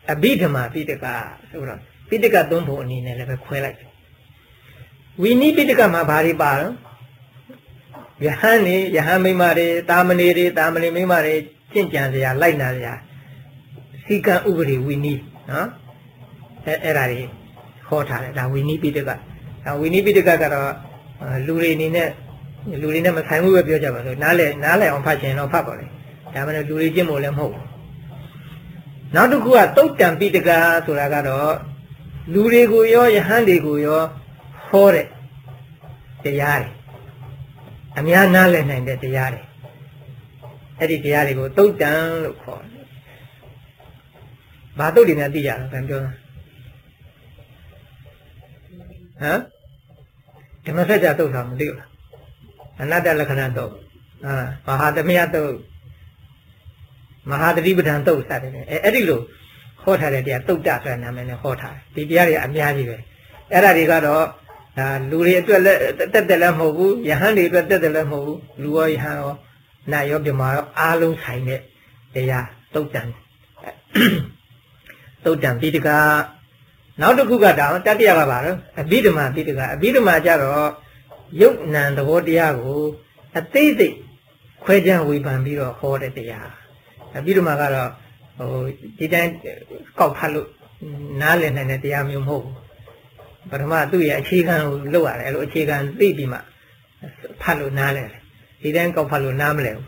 အဘိဓမ္မာပိဋကဆိုတော့ပိဋကသုံးပုံအနေနဲ့လည်းပဲခွဲလိုက်ဝီနိပိဋကမှာဘာတွေပါတော့ယဟန်နေယဟန်မိမတွေတာမဏေတွေတာမဏေမိမတွေကျင့်ကြံစရာလိုက်နာစရာစီကံဥပဒေဝီနိနော်အဲ့ဒါတွေဟောထားတယ်ဒါဝီနိပိဋကဒါဝီနိပိဋကကတော့လူတွေအနေနဲ့လူတွေနဲ့မဆိုင်ဘူးပဲပြောကြပါလို့နားလည်အောင်ဖတ်ချင်တော့ဖတ်ပါလေဒါမှလည်းလူတွေကျင့်ဖို့လည်းမဟုတ်ဘူးနောက်တစ်ခုကတုတ်တံပိဋကဆိုတာကတော့လူတွေကိုရောယဟန်တွေကိုရောဟောတဲ့တရားတွေအများနားလည်နိုင်တဲ့တရားတွေအဲ့ဒီတရားတွေကိုတုတ်တံလို့ခေါ်တယ်။ဘာတုတ်တွေများသိကြလဲပြန်ပြောဟမ်ဓမ္မစကြာတုတ်တာမသိဘူးလားအနတ္တလက္ခဏာတုတ်မဟာသမယတုတ်မဟာတတိပဋ္ဌာန်တုတ်စတယ်အဲ့ဒီလိုဟောထားတဲ့တရားတုတ်တဆိုတဲ့နာမည်နဲ့ဟောထားတယ်ဒီတရားတွေအများကြီးပဲအဲ့ဒါတွေကတော့ဒါလူတွေအတွက်လည်းတက်တယ်လည်းမဟုတ်ဘူးယဟန်တွေအတွက်တက်တယ်လည်းမဟုတ်ဘူးလူရောယဟန်ရောနတ်ရောပြမရောအားလုံးဆိုင်တဲ့တရားတုတ်တန်ပိဋကနောက်တစ်ခုကတောင်တတိယကပါတော့အဘိဓမ္မာပိဋကအဘိဓမ္မာကြတော့ယုတ်နံသဘောတရားကိုအသေးစိတ်ခွဲခြားဝေဖန်ပြီးတော့ဟောတဲ့တရားအဘိဓမ္မာကတော့ဒီတိုင်းကောက်ဖတ်လို့နားလည်နိုင်တဲ့တရားမျိုးမဟုတ်ဘူးပထမသူ့ရဲ့အခြေခံကိုလုပ်ရတယ်အဲ့လိုအခြေခံသိပြီးမှဖတ်လို့နားလည်တယ်ဒီတိုင်းကောက်ဖတ်လို့နားမလည်ဘူး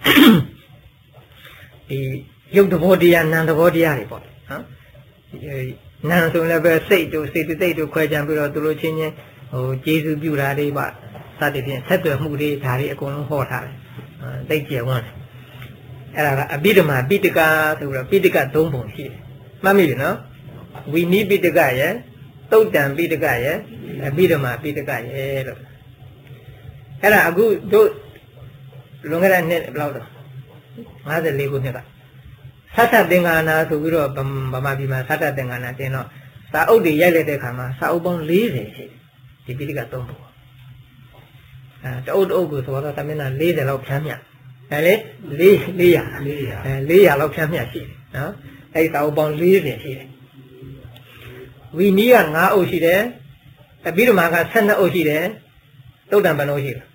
ဒီရုပ်သဘောတရားနာမ်သဘောတရားတွေပေါ့နော်နာမ်ဆိုလည်းပဲစိတ်တို့စေတသိက်တို့ခွဲခြားပြီးတော့သူတို့ချင်းချင်းကျေစုပြုတာတွေပါစသဖြင့်ဆက်သွယ်မှုတွေဒါတွေအကုန်လုံးဟောထားတယ်သိကျယ်ဝန်းတယ်အဲ့ဒါကအဘိဓမ္မာပိဋကဆိုတော့ပိဋက၃ပုံရှိတယ်မှတ်မိပြီနော်ဝီနိပိဋကရဲ့တုတ်တံပိဋကရဲ့အဘိဓမ္မာပိဋကရဲ့လို့အဲ့ဒါအခုတို့လွန်ခဲ့တဲ့နှစ်ဘယ်လောက်တော့54ခုနှစ်ကသတ္တသင်္ကနာဆိုပြီးတော့ဗမာပြည်မှာသတ္တသင်္ကနာတင်တော့စာအုပ်တွေရိုက်လိုက်တဲ့ခါမှာစာအုပ်ပေါင်း40ရှိဒီပိဋက၃ပုံတအုပ်ကိုဆိုတော့သမဏ40လောက်ဖြန်းမြဒါလေ400လောက်ဖြန်းမြရှိတယ်နော်အဲ့စာအုပ်ပေါင်း40ရှိတယ်ဝီနီးက9အုပ်ရှိတယ်အဘိဓမ္မာက12အုပ်ရှိတယ်တုတ်တံဘယ်နှအုပ်ရှိလဲ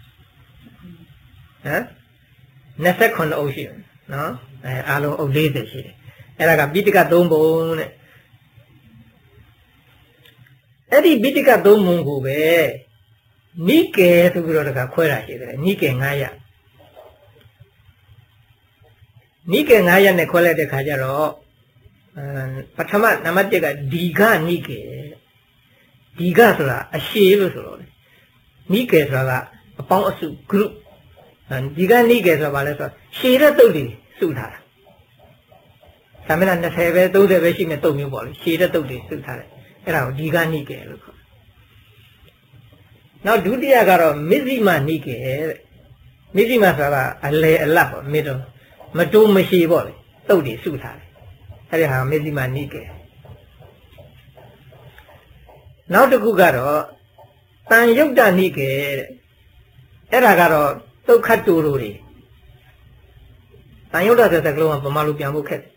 29အုပ်ရှိတယ်နော်အားလုံးအုပ်40ရှိတယ်အဲ့ဒါကပိဋက3ပုံတဲ့အဲ့ဒီပိဋက3ပုံကိုပဲနိကေဆိုပြီးတော့တခါခွဲတာရှိတယ်နိကေ900နိကေ900နဲ့ခွဲလိုက်တဲ့ခါကျတော့ပထမနံပါတ်1ကဒီဃနိကေဒီဃဆိုတာအရှိလို့ဆိုတော့နိကေဆိုတာကအပေါင်းအစု group ဒီဃနိကေဆိုတာဘာလဲဆိုတော့ရှည်တဲ့တုတ်တွေစုထားတာသမဏ20ပဲ30ပဲရှိမဲ့တုတ်မျိုးပေါ့လေရှည်တဲ့တုတ်တွေစုထားတယ်အဲ့ဒါကိုဒီဃနိကေလို့ခေါ်နောက်ဒုတိယကတော့မဇ္ဈိမနိကေတဲ့မဇ္ဈိမဆိုတာအလယ်အလတ်ပေါ့မတိုးမရှိပေါ့လေတုတ်တွေစုထားတယ်အဲ့ဒီဟာမဇ္ဈိမနိကေနောက်တစ်ခုကတော့တန်ယုတ်တနိကေတဲ့အဲ့ဒါကတော့ဒုက္ခတူတို့တွေတန်ယုတ်တဆိုတဲ့စကားလုံးကဗမာလိုပြန်ဖို့ခက်တယ်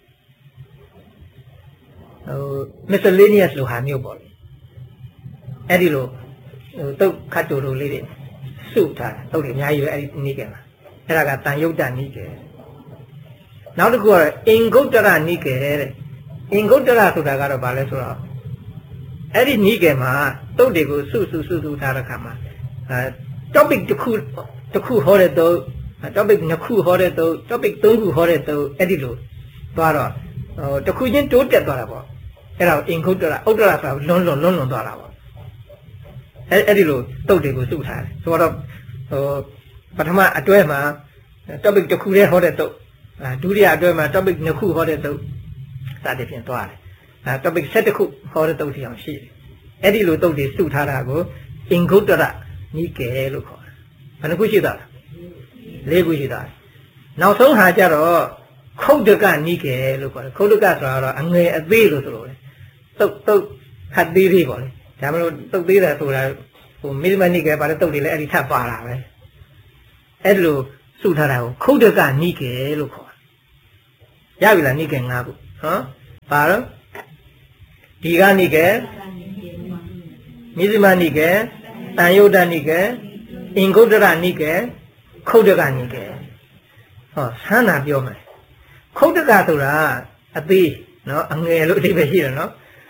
miscellaneous လို့ဟာမျိုးပေါ့လေအဲ့ဒီလိုဒုက္ခတူတို့လေးတွေစုထားတာတုတ်တွေအများကြီးပဲအဲ့ဒီနိကေမှာအဲ့ဒါကတန်ယုတ်တနိကေနောက်တစ်ခုကတော့အင်္ဂုတ္တရနိကေတဲ့အင်္ဂုတ္တရဆိုတာကတော့ဘာလဲဆိုတော့အဲ့ဒီနိကေမှာတုတ်တွေကိုစုထားတဲ့ခါမှာtopic တစ်ခုဟောတဲ့တုတ် topic 2ခုဟောတဲ့တုတ် topic 3ခုဟောတဲ့တုတ်အဲ့ဒီလိုသွားတော့တစ်ခုချင်းတိုးတက်သွားတာပေါ့အဲ့ဒါကိုအင်္ဂုတ္တရဥတ္တရဆိုတာလွန်းသွားတာပေါ့အဲ့ဒီလိုတုတ်တွေကိုစုထားတယ်ဆိုတော့ပထမအတွဲမှာ topic တစ်ခုတည်းဟောတဲ့တုတ်ဒုတိယအတွဲမှာ topic 2ခုဟောတဲ့တုတ်စသဖြင့်သွားတယ်topic 7ခုဟောတဲ့တုတ်စီအောင်ရှိတယ်အဲ့ဒီလိုတုတ်တွေစုထားတာကိုအင်္ဂုတ္တရနိကေလို့ခေါ်တယ်ဘယ်နှခုရှိတာလဲ4ခုရှိတာနောက်ဆုံးဟာကျတော့ခုတ်တကနိကေလို့ခေါ်တယ်ခုတ်တကဆိုတာတော့အငယ်အသေးလို့ဆိုလို့လေတုတ်ခတ်သေးသေးပေါ့လေဒါမှမဟုတ်တုတ်သေးတယ်ဆိုတာမိမနိကေပါတဲ့တုတ်တွေလည်းအဲ့ဒီထပ်ပါတာပဲအဲ့ဒီလိုစုထားတာကိုခုတ်တကနိကေလို့ခေါ်တယ်ရပြီလားနိကေ5ခုနော်ပါတော့ဒီကနိကေမိဇိမနိကေတန်ယုတ်တနိကေအင်္ဂုတ္တရနိကေခုတ်တကနိကေဟောဆန်းတာပြောမယ်ခုတ်တကဆိုတာအသေးနော်အငယ်လို့အဓိပ္ပာယ်ရှိတယ်နော်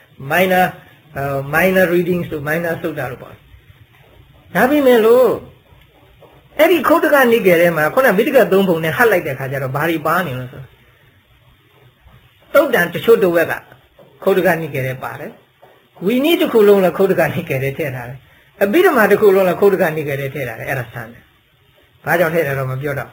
minor readings လို့ minor စုတ်တာလို့ပေါ့ဒါပေမဲ့လို့အဲ့ဒီခုတ်တကနိကေထဲမှာခုနမိတ္တက3ပုံနဲ့ဟတ်လိုက်တဲ့ခါကျတော့ဘာတွေပါနေလို့ဆိုတုတ်တန်တချို့တစ်ဝက်ကခုတ်တကနိကေထဲပါတယ်ဝီနီတစ်ခုလုံးလည်းခုတ်တကနိကေထဲထည့်ထားတယ်အဘိဓမ္မာတစ်ခုလုံးလည်းခုတ်တကနိကေထဲထည့်ထားတယ်အဲ့ဒါဆန်းတယ်ဘာကြောင့်ထည့်တယ်တော့မပြောတော့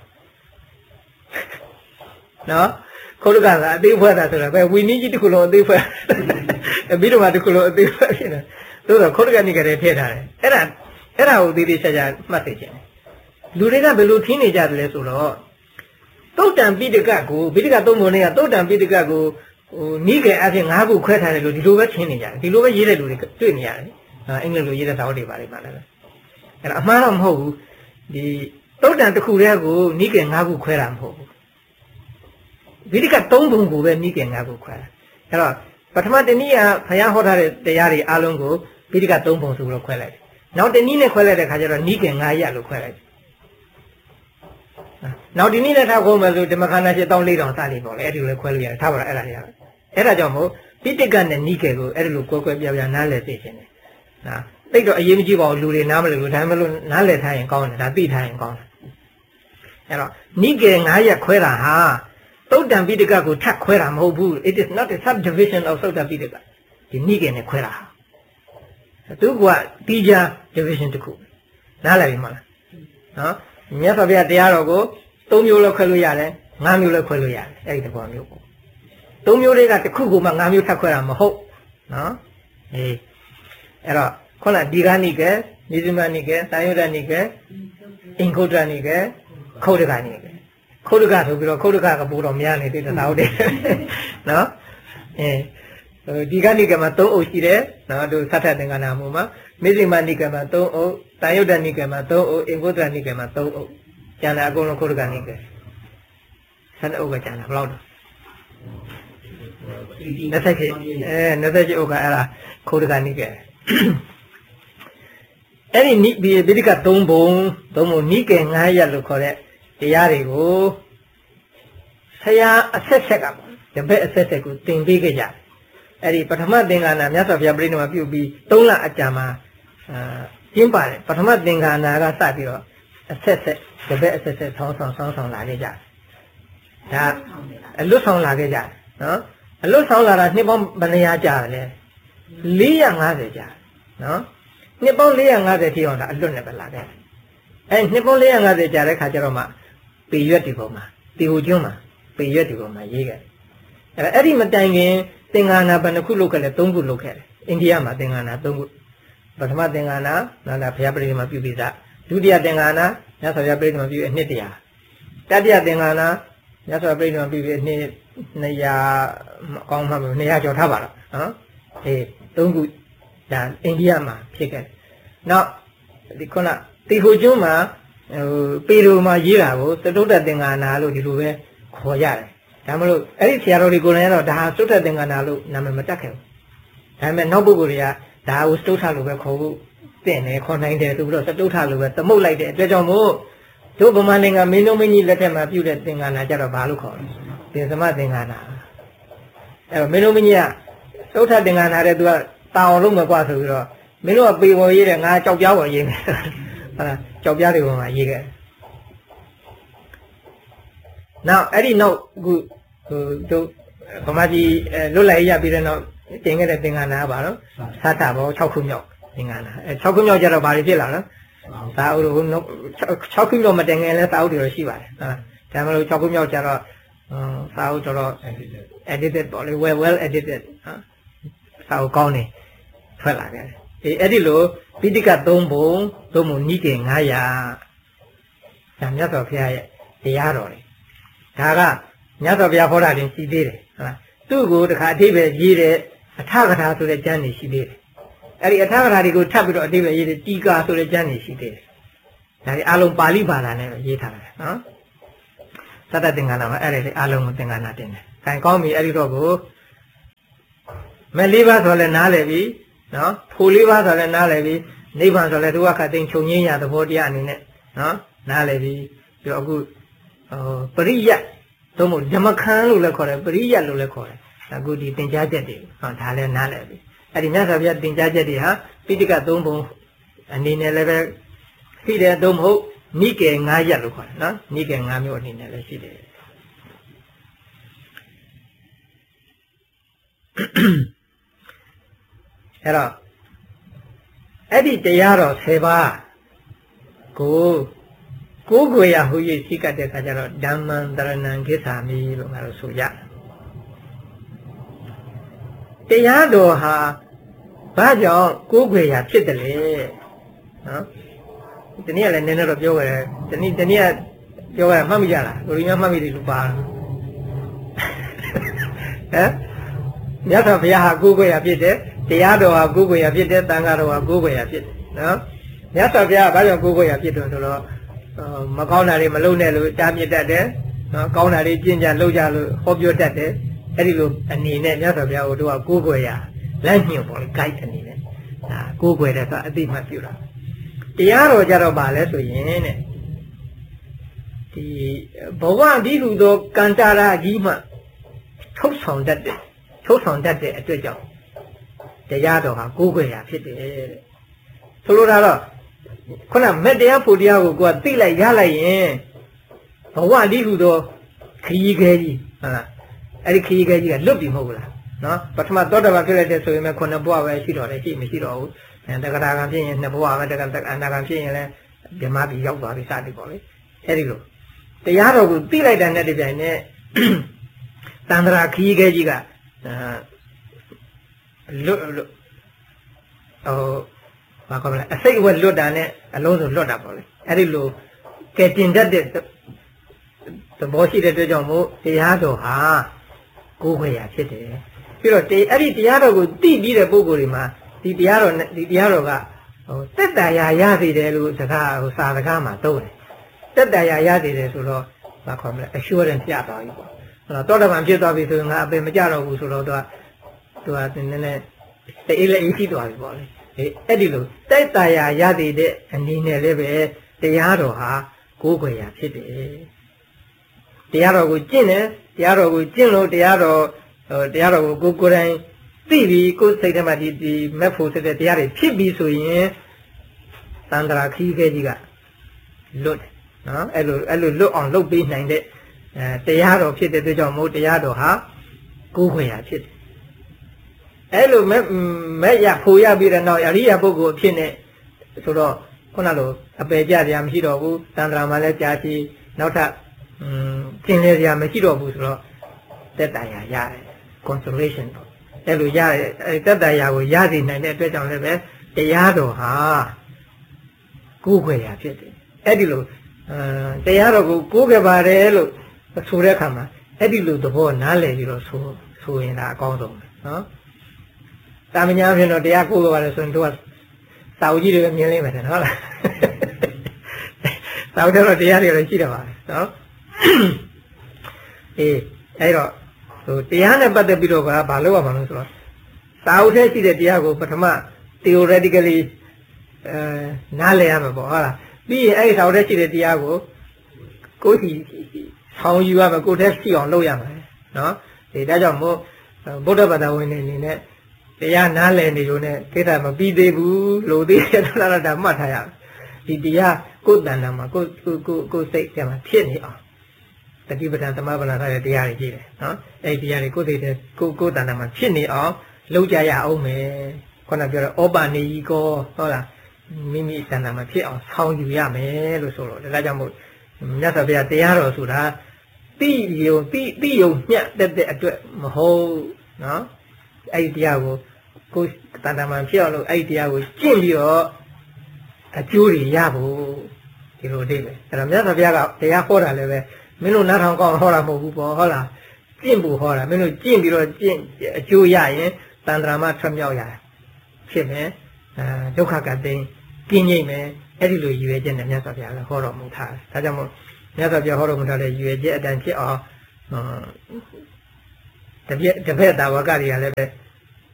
နော်ခုတ်တကကအသေးဖွဲ့တာဆိုတော့ပဲဝီနီကြီးတစ်ခုလုံးအသေးဖွဲ့အဘိဓမ္မာတစ်ခုလုံးအသေးဖွဲ့ဖြစ်တယ်သို့တော့ခုတ်တကနိကေထဲထည့်ထားတယ်အဲ့ဒါကိုသေးသေးချာချာမှတ်သိချင်တယ်လူတွေကဘယ်လိုထင်းနေကြတယ်လဲဆိုတော့တုတ်တံပိဋကကိုပိဋကသုံးပုံနဲ့ကတုတ်တံပိဋကကိုနိကေအဖြစ်5ခုခွဲထားတယ်လို့ဒီလိုပဲထင်းနေကြတယ်ဒီလိုပဲရေးတဲ့လူတွေတွေ့နေရတယ်အင်္ဂလိပ်လိုရေးတဲ့စာအုပ်တွေပါလိမ့်မယ်အဲ့ဒါအမှားတော့မဟုတ်ဘူးဒီတုတ်တံတစ်ခုတည်းကိုနိကေ5ခုခွဲတာမဟုတ်ဘူးပိဋက3ပုံကိုပဲနိကေ5ခုခွဲတာအဲ့တော့ပထမတနည်းကဘုရားဟောထားတဲ့တရားတွေအားလုံးကိုပိဋက3ပုံဆိုပြီးတော့ခွဲလိုက်တယ်နောက်တနည်းနဲ့ခွဲလိုက်တဲ့ခါကျတော့နိကေ9ရပ်လို့ခွဲလိုက်တယ်နောက်ဒီနေ့လည်းထားဖို့မယ်ဆိုဓမ္မခန္ဓာ7တောင်း4တောင်းစလိပေါ့လေအဲ့ဒီလိုလည်းခွဲလို့ရတယ်ထားပါတော့အဲ့ဒါတွေအဲ့ဒါကြောင့်မို့ပိဋကနဲ့နိကေကိုအဲ့ဒီလိုကွဲပြားနားလည်သိခြင်းတယ်နော်တိတ်တော့အရေးမကြီးပါဘူးလူတွေနားမလည်ဘူးဒါမှမဟုတ်နားလည်ထားရင်ကောင်းတယ်ဒါသိထားရင်ကောင်းတယ်အဲ့တော့နိကေ9ရပ်ခွဲတာဟာသုတ်တံပိဋကကိုထပ်ခွဲတာမဟုတ်ဘူး it is not a subdivision of သုတ်တံပိဋကဒီနိကေနဲ့ခွဲတာသူကတိကျ division တစ်ခုနားလည်ပြီမလားနော်မြတ်စွာဘုရားတရားတော်ကို3မျိုးလောက်ခွဲလို့ရတယ်5မျိုးလောက်ခွဲလို့ရတယ်အဲ့ဒီတဘောမျိုးပေါ့3မျိုးတွေကတစ်ခုကိုမှ5မျိုးထပ်ခွဲတာမဟုတ်နော်အဲ့တော့ခုနဒီဂနိကေနိဇိမနိကေတန်ယုဒနိကေအင်္ဂုတ္တနိကေခုတ်တကနိကေခုတ်တကဆိုပြီးတော့ခုတ်တကကပို့တော့များနေသေးတယ်သာဟုတ်တယ်နော်ဒီဂနိကေမှာ3အုပ်ရှိတယ်နော်သူသတ္ထသင်္ကနာမှုမှာမိဇိမနိကေမှာ3အုပ်တန်ယုဒနိကေမှာ3အုပ်အင်္ဂုတ္တနိကေမှာ3အုပ်ကျန်တယ်အကုန်လုံးခုတ်တကနိကေ7အုပ်ကကျန်တယ်ဘယ်လောက်တော့28အုပ်ကအဲ့ဒါခုတ်တကနိကေအဲ့ဒီပိဋက3ပုံနိကေ9ရပ်လို့ခေါ်တဲ့တရားတွေကိုဆရာအဆက်ဆက်ကတပည့်အဆက်ဆက်ကိုသင်ပေးခဲ့ကြတယ်အဲ့ဒီပထမသင်္ကနာမြတ်စွာဘုရားပြိဋိနိဗ္ဗာန်ပြုပြီး3လအကြာမှာကျင်းပါတယ်ပထမသင်္ကနာကစပြီးတော့အဆက်ဆက်တပည့်အဆက်ဆက်ဆောင်းလာခဲ့ကြတယ်ဒါအလွတ်ဆောင်လာခဲ့ကြတယ်နော်အလွတ်ဆောင်လာတာနှစ်ပေါင်းဘယ်နှရာကြာလဲ450ကြာနော်နှစ်ပေါင်း450ထိအောင်ဒါအလွတ်နဲ့ပဲလာခဲ့အဲနှစ်ပေါင်း450ကြာတဲ့ခါကျတော့မှပေရွက်ဒီပုံမှာတေဟိုကျွန်းမှာပေရွက်ဒီပုံမှာရေးခဲ့အဲ့ဒီမတိုင်ခင်သင်္ကနာဘယ်နှခုလုပ်ခဲ့လဲ3ခုလုပ်ခဲ့တယ်အိန္ဒိယမှာသင်္ကနာ3ခုပထမသင်္ကနာနော်ဒါဘုရားပြိဋိနိဗ္ဗာန်ပြုပြီးသားဒုတိယသင်္ကနာမြတ်စွာဘုရားပြိဋိနိဗ္ဗာန်ပြုအနှစ်100တတိယသင်္ကနာမြတ်စွာဘုရားပြိဋိနိဗ္ဗာန်ပြုပြီးအနှစ်200အကောင်းမှမဟုတ်200ကျော်ထားပါတော့နော်3ခုဒါအိန္ဒိယမှာဖြစ်ခဲ့နောက်ဒီခုနတေဟိုကျွန်းမှာပေရိုမှာရေးတာကိုသတုတ္တသင်္ကနာလို့ဒီလိုပဲခေါ်ရတယ်ဒါမှမဟုတ်အဲ့ဒီဆရာတော်တွေကိုလည်းတော့ဒါဟာသုတ္တသင်္ကနာလို့နာမည်မတက်ခဲ့ဘူးဒါပေမဲ့နောက်ပုဂ္ဂိုလ်တွေကဒါကိုသုတ္ထလို့ပဲခေါ်ဖို့တင့်တယ်ခေါ်နိုင်တယ်ဆိုပြီးတော့သုတ္ထလို့ပဲသမုတ်လိုက်တဲ့အတွက်ကြောင့်မို့တို့ဗမာနိုင်ငံမင်းတို့မင်းကြီးလက်ထက်မှာပြုတဲ့သင်္ကနာကြတော့ဘာလို့ခေါ်လဲသင်္သမသင်္ကနာအဲ့တော့မင်းတို့မင်းကြီးကသုတ္ထသင်္ကနာတဲ့သူကတာအောင်လုပ်မယ်ကွာဆိုပြီးတော့မင်းတို့ကပေပေါ်ရေးတဲ့ငါကြောက်ပြားပေါ်ရေးမယ်ဟုတ်လားကြောက်ပြားတွေပေါ်မှာရေးခဲ့နောက်အဲ့ဒီနောက်ခုတို့ဗမာပြည်လွတ်လပ်ရေးရပြီးတဲ့နောက်တင်ခဲ့တဲ့သင်္ကနာကဘာလို့သာတာဘော6ခုမြောက်သင်္ကနာ6ခုမြောက်ကျတော့ဘာတွေဖြစ်လာလဲသာအုပ်တို့6ခုမြောက်မတင်ငယ်လဲသာအုပ်တွေရှိပါတယ်ဟုတ်လားဒါမှမဟုတ်6ခုမြောက်ကျတော့သာအုပ်တော့ edited ပေါ့လေ well edited သာအုပ်ကောင်းနေထွက်လာခဲ့အဲ့ဒီလိုပိဋက3ပုံနိကေ900ဒါမြတ်စွာဘုရားရဲ့တရားတော်တွေဒါကမြတ်စွာဘုရားဟောတာတင်ရှိသေးတယ်ဟုတ်လားသူ့ကိုတခါအထိပဲရေးတဲ့အထကထာဆိုတဲ့ကျမ်းတွေရှိသေးတယ်အဲ့ဒီအထကထာတွေကိုထပ်ပြီးတော့အထိပဲရေးတဲ့တီကာဆိုတဲ့ကျမ်းတွေရှိသေးတယ်ဒါတွေအလုံးပါဠိဘာသာနဲ့ပဲရေးထားတယ်နော်သတ္တသင်္ကနာမှာအဲ့ဒီအလုံးကိုသင်္ကနာတင်တယ်ခိုင်ကောင်းပြီအဲ့ဒီတော့ကိုမဲ့လေးပါးဆိုလဲနားလည်ပြီနော်ဖို့လေးပါးဆိုလဲနားလည်ပြီနိဗ္ဗာန်ဆိုလဲဒုက္ခသိမ်းချုပ်ငြိမ်းရသဘောတရားအနေနဲ့နော်နားလည်ပြီပြီးတော့အခုပရိယတ်သို့မဟုတ်ဓမ္မခန်းလို့လည်းခေါ်တယ်ပရိယတ်လို့လည်းခေါ်တယ်အခုဒီသင်ကြားချက်တွေဟောဒါလည်းနားလည်ပြီအဲ့ဒီမြတ်စွာဘုရားသင်ကြားချက်တွေဟာပိဋကသုံးပုံအနေနဲ့လည်းပဲရှိတယ်သို့မဟုတ်နိကေ9ရပ်လို့ခေါ်တယ်နော်နိကေ9မျိုးအနေနဲ့လည်းရှိတယ်အဲ့တော့အဲ့ဒီတရားတော်10ပါးကိုယ်ွယ်ရဟူ၍ရှိကတဲ့အခါကျတော့ဓမ္မံတရဏံကိစ္ဆာမိလို့ငါတို့ဆိုရတရားတော်ဟာဘာကြောင့်ကိုယ်ွယ်ရဖြစ်တယ်လေနော်ဒီနေ့ကလည်းနည်းနည်းတော့ပြောခဲ့တယ်ဒီနေ့ကပြောခဲ့မှတ်မိကြလားကိုရင်းမှတ်မိတယ်လို့ပါဟမ်မြတ်စွာဘုရားဟာကိုယ်ွယ်ရဖြစ်တယ်တရားတော်ဟာကိုယ်ွယ်ရဖြစ်တယ်သံဃာတော်ဟာကိုယ်ွယ်ရဖြစ်တယ်နော်မြတ်စွာဘုရားဘာကြောင့်ကိုယ်ွယ်ရဖြစ်တယ်ဆိုတော့မကောင်းတာတွေမလုပ်နဲ့လို့တားမြစ်တတ်တယ်နော်ကောင်းတာတွေကျင့်ကြလုပ်ကြလို့ဟောပြောတတ်တယ်အဲ့ဒီလိုအနေနဲ့မြတ်စွာဘုရားကိုတို့ကကိုးကွယ်ရလမ်းညွှန်ပေါ့လေ guide အနေနဲ့ဒါကိုးကွယ်တဲ့ဆိုအသိမှတ်ပြုတာတရားတော်ကြတော့ပါလဲဆိုရင်တဲ့ဒီဘဝဒီဟုသောကံတာရာကြီးမှထုတ်ဆောင်တတ်တဲ့အတွက်ကြောင့်တရားတော်ဟာကိုးကွယ်ရဖြစ်တယ်တဲ့ဆိုလိုတာတော့ခုနမဲ့တရားဖို့တရားကိုကိုယ်ကသိလိုက်ရလိုက်ရင်ဘဝဒီဟုသောခရီးခဲကြီးဟုတ်လားအဲ့ဒီခရီးခဲကြီးကလွတ်ပြီမဟုတ်ဘူးလားနော်ပထမသောတာပန်ဖြစ်လိုက်တဲ့ဆိုရင်လည်း9ဘဝပဲရှိတော့တယ်ရှိမရှိတော့ဘူးတက္ကရာကံဖြစ်ရင်2ဘဝပဲတက္ကအနာကံဖြစ်ရင်လည်းဓမ္မပြီးရောက်သွားပြီစသည်ပေါ့လေအဲ့ဒီလိုတရားတော်ကိုသိလိုက်တဲ့နဲ့တပြိုင်နက်တန္တရာခရီးခဲကြီးကလွတ်ဘာကောမလဲအစိတ်အဝက်လွတ်တာနဲ့အလုံးစုံလွတ်တာပေါ့လေအဲ့ဒီလိုကဲတင်တတ်တဲ့သဘောရှိတဲ့အတွက်ကြောင့်မို့တရားတော်ဟာကိုယ်ခွေရဖြစ်တယ်ပြီးတော့အဲ့ဒီတရားတော်ကိုသိပြီးတဲ့ပုဂ္ဂိုလ်တွေမှာဒီတရားတော်ကသက်တာရာရသေးတယ်လို့စကားစာစကားမှာသုံးတယ်သက်တာရာရသေးတယ်ဆိုတော့ဘာခေါ်မလဲ assurance ပြသွားပြီပေါ့သောတာပန်ဖြစ်သွားပြီဆိုရင်ငါအပင်မကြတော့ဘူးဆိုတော့သူကနည်းနည်းတေးလေးအိရှိသွားပြီပေါ့လေအဲ့ဒီလိုတိုက်တာရာရသေးတဲ့အနေနဲ့လည်းပဲတရားတော်ဟာကိုယ်ခွေရာဖြစ်တယ်တရားတော်ကိုကျင့်တယ်တရားတော်ကိုကျင့်လို့တရားတော်ကိုကိုယ်တိုင်သိပြီးကိုယ်စိတ်ထဲမှာဒီမက်ဖို့ဆိုတဲ့တရားတွေဖြစ်ပြီးဆိုရင်သန္တရာခီးခဲကြီးကလွတ်တယ်နော်အဲ့လိုလွတ်အောင်လုပ်ပေးနိုင်တဲ့တရားတော်ဖြစ်တဲ့အတွက်ကြောင့်မို့တရားတော်ဟာကိုယ်ခွေရာဖြစ်တယ်အဲ့လိုမဲ့ရဖို့ရပြီးတဲ့နောက်အရိယာပုဂ္ဂိုလ်အဖြစ်နဲ့ဆိုတော့ခုနလိုအပယ်ကြတရားမရှိတော့ဘူးတန္တရာမှာလည်းကြာချီနောက်ထပ်သင်လေစရာမရှိတော့ဘူးဆိုတော့သက်တာရာရတယ် consolation ပေါ့အဲ့လိုရတယ်အဲ့သက်တာရာကိုရစေနိုင်တဲ့အတွက်ကြောင့်လည်းပဲတရားတော်ဟာကိုးခွေရာဖြစ်တယ်အဲ့ဒီလိုတရားတော်ကိုကိုးခဲ့ပါတယ်လို့ဆိုတဲ့အခါမှာအဲ့ဒီလိုသဘောနားလည်ပြီးတော့ဆိုရင်ဒါအကောင်းဆုံးပဲနော်တာမညာဖြစ်တော့တရားကိုးပါတယ်ဆိုရင်တို့ကစာအုပ်ကြီးတွေပဲမြင်လိမ့်မယ်တဲ့ဟုတ်လားစာအုပ်တော့တရားတွေလည်းရှိတယ်ပါနော်အဲ့တော့တရားနဲ့ပတ်သက်ပြီးတော့ဘာလုပ်ရမှာလဲဆိုတော့စာအုပ်ထဲရှိတဲ့တရားကိုပထမ theoretically နားလည်ရမှာပေါ့ဟုတ်လားပြီးရင်အဲ့ဒီစာအုပ်ထဲရှိတဲ့တရားကိုကိုယ်စီဆောင်ယူရမှာကိုယ်ထဲရှိအောင်လုပ်ရမှာနော်ဒါကြောင့်မို့ဗုဒ္ဓဘာသာဝင်တွေအနေနဲ့တရားနားလည်နေလို့နဲ့ကိစ္စမပြီးသေးဘူးလို့သိရတာဒါမှတ်ထားရဒီတရားကိုယ်တဏ္ဍာမှာကိုယ်စိတ်ထဲမှာဖြစ်နေအောင်တတိပဋ္ဌာန်သမဗလာထားတဲ့တရားတွေကြီးတယ်နော်အဲ့ဒီတရားတွေကိုယ်စိတ်ထဲကိုယ်တဏ္ဍာမှာဖြစ်နေအောင်လုပ်ကြရအောင်မယ်ခုနပြောတော့ဩပနေကြီးကောဟုတ်လားမိမိတဏ္ဍာမှာဖြစ်အောင်ဆောင်ယူရမယ်လို့ဆိုတော့ဒါကြောင့်မို့မြတ်စွာဘုရားတရားတော်ဆိုတာသိယုံညှက်တဲ့အတွက်မဟုတ်နော်အဲ့ဒီတရားကိုကိုယ်တဏ္ဍာမှာဖြစ်အောင်လို့အဲ့ဒီတရားကိုကျင့်ပြီးတော့အကျိုးတွေရဖို့ဒီလိုအိဗယ်အဲ့တော့မြတ်စွာဘုရားကတရားဟောတာလည်းပဲမင်းတို့နားထောင်ကောင်းဟောတာမဟုတ်ဘူးပေါ့ဟုတ်လားကျင့်ဖို့ဟောတာမင်းတို့ကျင့်ပြီးတော့ကျင့်အကျိုးရရင်တဏ္ဍာမှာထွက်မြောက်ရဖြစ်မယ်ဒုက္ခကတိကင်းငြိမ့်မယ်အဲ့ဒီလိုရည်ရွယ်ချက်နဲ့မြတ်စွာဘုရားကဟောတော်မူထားတယ်ဒါကြောင့်မို့မြတ်စွာဘုရားဟောတော်မူထားတဲ့ရည်ရွယ်ချက်အတိုင်းဖြစ်အောင်တပည့်တာဝကတွေကလည်းပဲ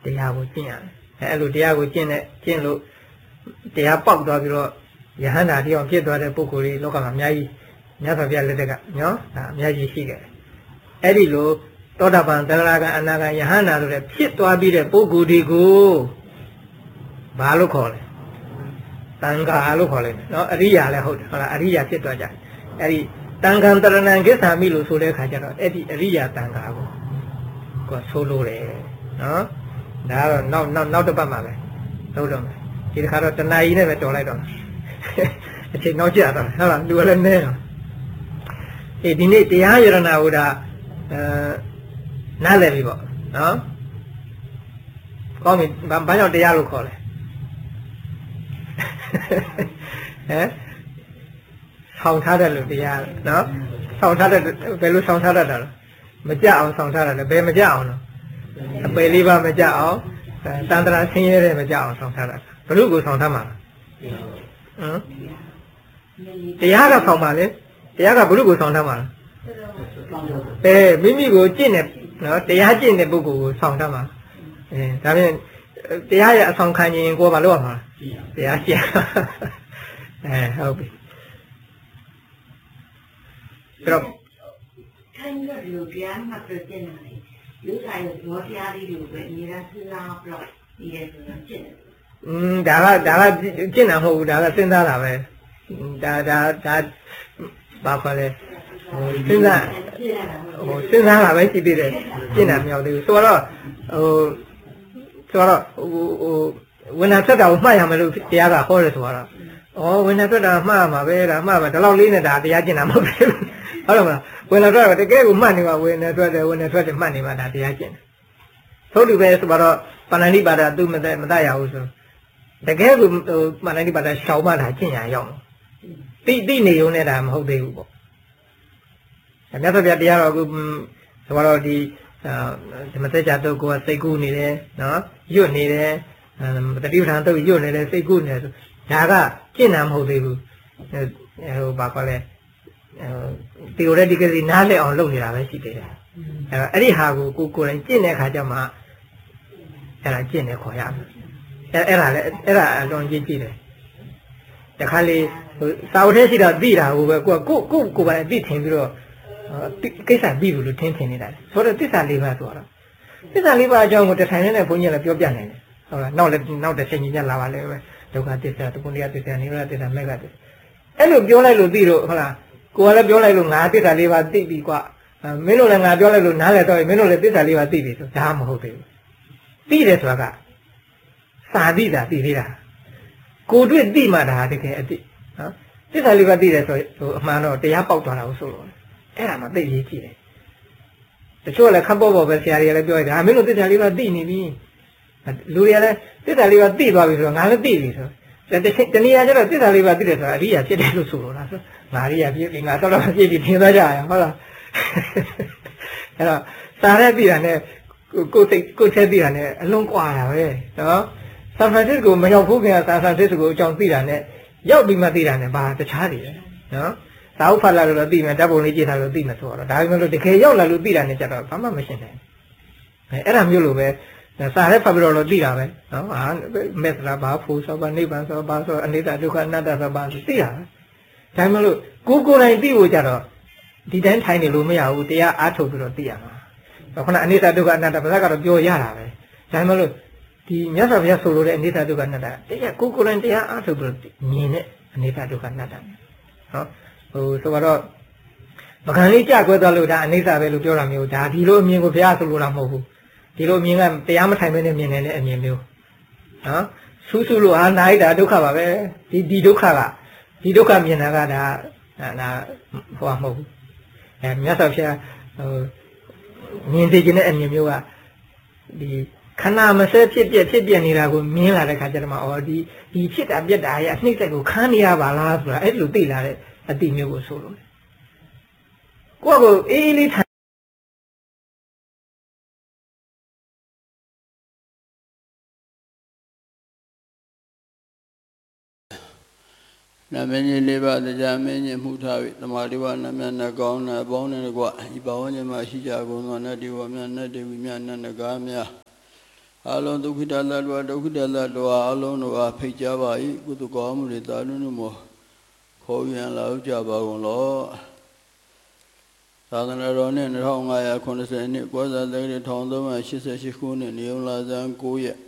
တရားကိုကျင့်ရတယ်အဲ့လိုတရားကိုကျင့်လို့တရားပေါက်သွားပြီးတော့ယဟန္တာတရားဖြစ်သွားတဲ့ပုဂ္ဂိုလ်တွေလောကမှာအများကြီးမြတ်စွာဘုရားလက်ထက်ကနော်ဒါအများကြီးရှိခဲ့တယ်အဲ့ဒီလိုသောတာပန်သဂရကအနာဂံယဟန္တာဆိုတဲ့ဖြစ်သွားပြီးတဲ့ပုဂ္ဂိုလ်တွေကိုဘာလို့ခေါ်လဲတန်ခါလို့ခေါ်လိုက်တယ်နော်အရိယာလည်းဟုတ်တယ်ဟုတ်လားအရိယာဖြစ်သွားကြအဲ့ဒီတန်ခံတရဏံကိစ္ဆာမိလို့ဆိုတဲ့အခါကျတော့အဲ့ဒီအရိယာတန်ခါကိုဆိုလို့တယ်နော်ဒါကတော့နောက်တစ်ပတ်မှာပဲဟုတ်တော့မယ်ဒီတစ်ခါတော့တဏှာကြီးနဲ့ပဲတော်လိုက်တော့အချိန်နောက်ကျတော့ဟုတ်လားလူလည်းနည်းတော့ဒီနေ့တရားယရဏဟူတာနားလည်ပြီပေါ့နော်ကောင်းပြီဘာကြောင့်တရားလို့ခေါ်လဲဟမ်ဆောင်ထားတယ်လို့တရားနော်ဆောင်ထားတယ်ဘယ်လိုဆောင်ထားတတ်တာလဲမကြအောင်ဆောင်ထားတယ်လေဘယ်မကြအောင်လဲအပယ်လေးပါမကြအောင်တန်တရာဆင်းရဲတဲ့မကြအောင်ဆောင်ထားတာဘလို့ကိုဆောင်ထားမှာဟမ်တရားကဆောင်ပါလေတရားကဘလို့ကိုဆောင်ထားမှာလဲမိမိကိုကျင့်တယ်နော်တရားကျင့်တဲ့ပုဂ္ဂိုလ်ကိုဆောင်ထားမှာဒါဖြင့်တရားရဲ့အဆောင်ခံရင်ကိုယ်ဘာလုပ်ရမှာတရားကျင့်ဟုတ်ပြီအဲ့တော့ခိုင်းရလို့တရားမှပြတင်နေတယ်လူဆိုင်ရောတရားလေးတွေပဲအများအားစဉ်းစားပြီးတော့ဒီရဲဆိုတော့ကျင့်တယ်ဒါကကျင့်တာမဟုတ်ဘူးဒါကစဉ်းစားတာပဲဒါဘာခေါ်လဲစဉ်းစားတာပဲရှိသေးတယ်ကျင့်တာမရောက်သေးဘူးဆိုတော့ဝိညာဉ်သက်တာကိုမှတ်ရမယ်လို့တရားကဟောတယ်ဆိုတော့ဝိညာဉ်သက်တာမှတ်ရမှာပဲဒါမှတ်ပါဒီလောက်လေးနဲ့ဒါတရားကျင့်တာမဟုတ်ဘူးဟုတ်တယ်မလားဝိညာဉ်သက်တာတကယ်ကိုမှတ်နေပါဝိညာဉ်သက်တယ်မှတ်နေပါဒါတရားကျင့်တယ်သို့တူပဲဆိုတော့ပါဏာတိပါဒသူမတတ်ရဘူးဆိုတကယ်ကိုပါဏာတိပါဒရှောင်မှဒါကျင့်ရအောင်တိနေုံနဲ့ဒါမဟုတ်သေးဘူးပေါ့မြတ်စွာဘုရားတရားတော်ကဆိုတော့ဒီမသက်ကြတော့ကိုယ်ကစိတ်ကူးနေတယ်နော်ညွတ်နေတယ်တတိပဌာန်တော့ညွတ်နေတယ်စိတ်ကူးနေတယ်ဆိုဒါကကျင့်တာမဟုတ်သေးဘူးဟိုဘာခေါ်လဲtheoretically နားလည်အောင်လုပ်နေတာပဲရှိသေးတယ်အဲ့ဒီဟာကိုကိုယ်တိုင်ကျင့်တဲ့အခါကျမှအဲ့ဒါကျင့်တယ်ခေါ်ရမယ်အဲ့ဒါအလွန်ကြီးကြည့်တယ်တခါလေစာအုပ်ထဲရှိတော့သိတာဟိုပဲကိုယ်ပိုင်အသိထင်ပြီးတော့ကိစ္စပြီးဘူးလို့ထင်နေတာဆိုတော့သစ္စာလေးပါဆိုတော့သစ္စာလေးပါအကြောင်းကိုတထိုင်နဲ့ဘုန်းကြီးလည်းပြောပြနိုင်တယ်ဟုတ်လားနောက်တစ်ချိန်ကြီးလာပါလေပဲဒုက္ခသစ္စာဒုက္ခတရားသစ္စာနိရောဓသစ္စာမေဃသစ္စာအဲ့လိုပြောလိုက်လို့သိတော့ဟုတ်လားကိုယ်ကလည်းပြောလိုက်လို့ငါသစ္စာလေးပါသိပြီကွာမင်းတို့လည်းငါပြောလိုက်လို့နားလည်တော့မင်းတို့လည်းသစ္စာလေးပါသိပြီဆိုဒါမှမဟုတ်သေးဘူးသိတယ်ဆိုတာကစာသိတာသိသေးတာကိုတွေ့သိမှဒါတကယ်အသိနော်သစ္စာလေးပါသိတယ်ဆိုအမှန်တော့တရားပေါက်သွားတာကိုဆိုလို့အဲ့ဒါမှသိရေးကြည့်တယ်တချို့လည်းခပ်ပေါ်ပဲဆရာတွေကလည်းပြောရတယ်မင်းတို့သစ္စာလေးပါသိနေပြီလူတွေကလည်းသစ္စာလေးပါသိသွားပြီဆိုတော့ငါလည်းသိပြီဆိုတနည်းအားဖြင့်သစ္စာလေးပါသိတယ်ဆိုတာအရိယာဖြစ်တယ်လို့ဆိုလို့လားဆိုငါအရိယာဖြစ်ပြီငါတော့ဖြစ်ပြီထင်သွားကြရဟုတ်လားအဲ့တော့စာရဲသိတာနဲ့ကိုထဲသိတာနဲ့အလွန်ကွာတာပဲနော်ဆန်ဖရန်စစ္စကိုမရောက်ဘူးခင်ဗျာဆန်ဖရန်စစ္စကိုအကြောင်းသိတာနဲ့ရောက်ပြီးမှသိတာနဲ့ဘာတခြားတယ်နော်သာဥဖတ်လာလို့သိမယ်ဓာတ်ပုံလေးကြည့်ထားလို့သိမယ်ဆိုတော့ဒါပေမဲ့လို့တကယ်ရောက်လာလို့သိတာနဲ့ကြတော့ဘာမှမရှင်းနိုင်ဘူးအဲ့ဒါမျိုးလိုပဲစာရဲဖတ်ပြီးတော့သိတာပဲနော်မေတ္တာဘာဖို့ဆိုဘာနိဗ္ဗာန်ဆိုဘာဆိုအနိစ္စဒုက္ခအနတ္တဆိုဘာဆိုသိတာပဲဒါပေမဲ့လို့ကိုယ်တိုင်သိဖို့ကြတော့ဒီတိုင်းထိုင်နေလို့မရဘူးတရားအားထုတ်ပြီးတော့သိရမှာခုနအနိစ္စဒုက္ခအနတ္တဘာသာကတော့ပြောရတာပဲဒါပေမဲ့လို့ဒီမြတ်စွာဘုရားဆိုလိုတဲ့အနိစ္စဒုက္ခအနတ္တတရားကိုယ်တိုင်တရားအားထုတ်ပြီးတော့မြင်တဲ့အနိစ္စဒုက္ခအနတ္တနော်ဆိုတော့မခံလေးကြကွဲသွားလို့ဒါအနိစ္စပဲလို့ပြောတာမျိုးဒါဒီလိုအမြင်ကိုဘုရားဆိုလိုတာမဟုတ်ဘူးဒီလိုအမြင်ကတရားမထိုင်မနဲ့မြင်နေတဲ့အမြင်မျိုးနော်ဆူးလို့ဟာနာလိုက်တာဒုက္ခပါပဲဒီဒုက္ခမြင်တာကဒါဟိုမဟုတ်ဘူးမြတ်စွာဘုရားမြင်သိခြင်းတဲ့အမြင်မျိုးကဒီခဏမစဲဖြစ်ပြနေတာကိုမြင်လာတဲ့ခါကျတော့ဒီဖြစ်တာပြက်တာရဲ့အနှိမ့်ဆက်ကိုခံနေရပါလားဆိုတာအဲ့လိုသိလာတဲ့အတိမျိုးကိုဆိုလို့ကိုယ့်ကိုအေးလေးထိုင်နာမည်ကြီးလေးပါးတရားမင်းကြီးမှုထားပြီးသမာဓိဝနာမြတ်နဲ့ကောင်းတဲ့ပေါင်းတဲ့ကွာဤဘဝညမှာရှိကြကုန်သောနတ်ဒီဝမြတ်နတ်ဒီဝမြတ်နတ်နဂါမြအလုံးဒုက္ခိတသတ္တဝါဒုက္ခိတသတ္တဝါအလုံးတို့အားဖိတ်ကြားပါ၏ကုသကောင်းမှုတွေတာလွန်းလို့မောခေါ်ပြန်လာကြပါကုန်လောသာသနာတော်နဲ့2590နှစ်ကောဇာတက္ကရာ1388ခုနှစ်နေုံလာဇန်9ရက်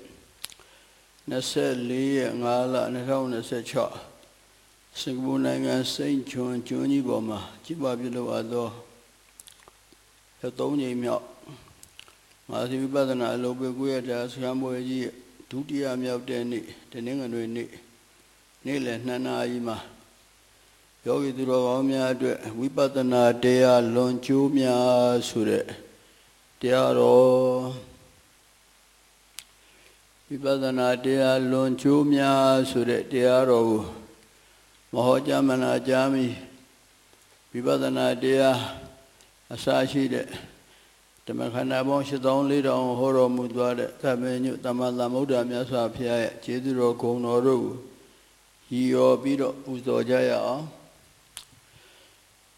24ရက်5လ2026စင်ကာပူနိုင်ငံစိန့်ချွန်ကျွန်းကြီးပေါ်မှာကျင်းပပြုလုပ်အပ်သော3ကြိမ်မြောက်မာသီဝိပဿနာအလုပ်ပဲ9ရက်တာစခန်းပွဲကြီးဒုတိယမြောက်တဲ့နေ့တနင်္ဂနွေနေ့လယ်2 နာရီမှာယောဂီသူတော်ကောင်းများအတွက်ဝိပဿနာတရားလွန်ကျိုးများဆိုတဲ့တရားတော်ဝိပဿနာတရားလွန်ကျိုးများဆိုတဲ့တရားတော်ကိုမဟောကြားမနာကြားမိဝိပဿနာတရားအစရှိတဲ့ဓမ္မခန္ဓာပေါင်း8400ဟောတော်မူသွားတဲ့သမ္ညုသမ္မာသမ္ဗုဒ္ဓမြတ်စွာဘုရားရဲ့ကျေးဇူးတော်ဂုဏ်တော်တို့ကိုရည်ရောပြီးတော့ပူဇော်ကြရအောင်